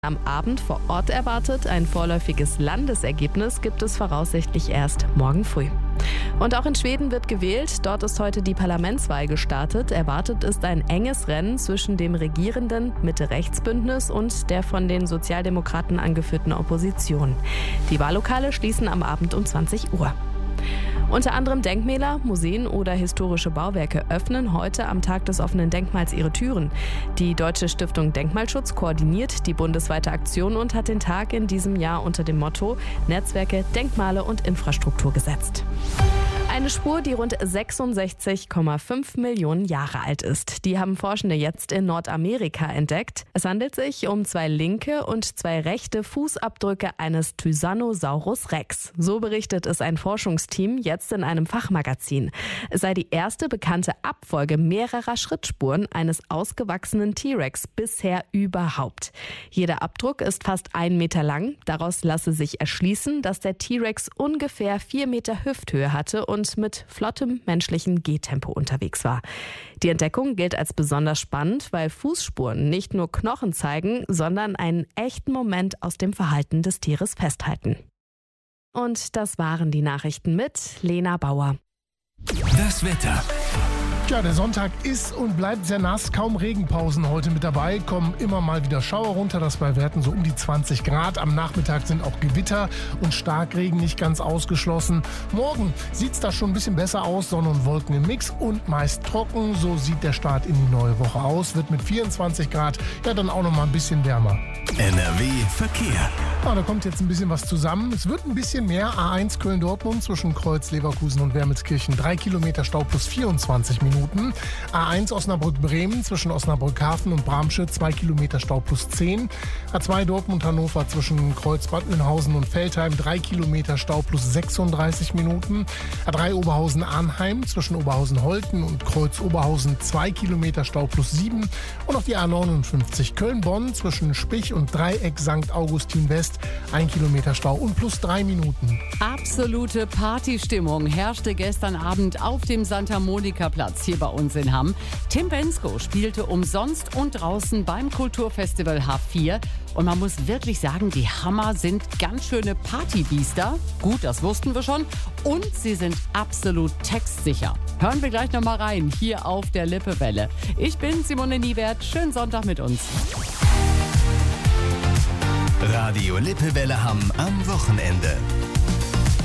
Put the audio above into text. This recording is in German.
am Abend vor Ort erwartet. Ein vorläufiges Landesergebnis gibt es voraussichtlich erst morgen früh. Und auch in Schweden wird gewählt. Dort ist heute die Parlamentswahl gestartet. Erwartet ist ein enges Rennen zwischen dem regierenden Mitte-Rechts-Bündnis und der von den Sozialdemokraten angeführten Opposition. Die Wahllokale schließen am Abend um 20 Uhr. Unter anderem Denkmäler, Museen oder historische Bauwerke öffnen heute am Tag des offenen Denkmals ihre Türen. Die Deutsche Stiftung Denkmalschutz koordiniert die bundesweite Aktion und hat den Tag in diesem Jahr unter dem Motto Netzwerke, Denkmale und Infrastruktur gesetzt. Eine Spur, die rund 66,5 Millionen Jahre alt ist. Die haben Forschende jetzt in Nordamerika entdeckt. Es handelt sich um 2 linke und 2 rechte Fußabdrücke eines Tyrannosaurus Rex. So berichtet es ein Forschungsteam jetzt in einem Fachmagazin. Es sei die erste bekannte Abfolge mehrerer Schrittspuren eines ausgewachsenen T-Rex bisher überhaupt. Jeder Abdruck ist fast 1 Meter lang. Daraus lasse sich erschließen, dass der T-Rex ungefähr 4 Meter Hüfthöhe hatte und mit flottem menschlichen Gehtempo unterwegs war. Die Entdeckung gilt als besonders spannend, weil Fußspuren nicht nur Knochen zeigen, sondern einen echten Moment aus dem Verhalten des Tieres festhalten. Und das waren die Nachrichten mit Lena Bauer. Das Wetter. Ja, der Sonntag ist und bleibt sehr nass. Kaum Regenpausen heute mit dabei. Kommen immer mal wieder Schauer runter. Das bei Werten so um die 20 Grad. Am Nachmittag sind auch Gewitter und Starkregen nicht ganz ausgeschlossen. Morgen sieht es da schon ein bisschen besser aus. Sonne und Wolken im Mix und meist trocken. So sieht der Start in die neue Woche aus. Wird mit 24 Grad ja dann auch noch mal ein bisschen wärmer. NRW Verkehr. Ja, da kommt jetzt ein bisschen was zusammen. Es wird ein bisschen mehr. A1 Köln-Dortmund zwischen Kreuz, Leverkusen und Wermelskirchen. 3 Kilometer Stau plus 24 Minuten. A1 Osnabrück-Bremen zwischen Osnabrück-Hafen und Bramsche 2 Kilometer Stau plus 10. A2 Dortmund-Hannover zwischen Kreuz Bad Oeynhausen und Veltheim 3 Kilometer Stau plus 36 Minuten. A3 Oberhausen-Arnheim zwischen Oberhausen-Holten und Kreuz Oberhausen 2 Kilometer Stau plus 7. Und auf die A59 Köln-Bonn zwischen Spich und Dreieck St. Augustin West 1 Kilometer Stau und plus 3 Minuten. Absolute Partystimmung herrschte gestern Abend auf dem Santa-Monica-Platz hier bei uns in Hamm. Tim Bendzko spielte umsonst und draußen beim Kulturfestival H4. Und man muss wirklich sagen, die Hammer sind ganz schöne Partybiester. Gut, das wussten wir schon. Und sie sind absolut textsicher. Hören wir gleich nochmal rein, hier auf der Lippewelle. Ich bin Simone Niewert. Schönen Sonntag mit uns. Radio Lippewelle Hamm am Wochenende.